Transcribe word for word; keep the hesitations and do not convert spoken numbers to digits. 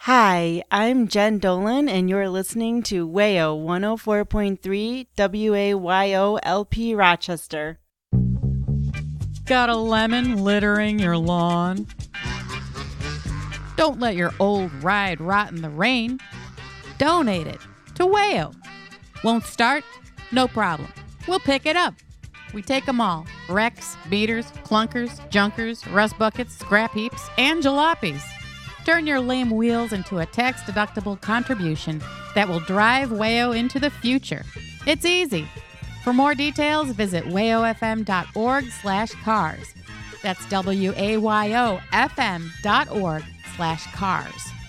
Hi, I'm Jen Dolan, and you're listening to WAYO one oh four point three W A Y O L P Rochester. Got a lemon littering your lawn? Don't let your old ride rot in the rain. Donate it to WAYO. Won't start? No problem. We'll pick it up. We take them all. Wrecks, beaters, clunkers, junkers, rust buckets, scrap heaps, and jalopies. Turn your lame wheels into a tax-deductible contribution that will drive WAYO into the future. It's easy. For more details, visit wayofm.org slash cars. That's W A Y O F M dot org slash cars.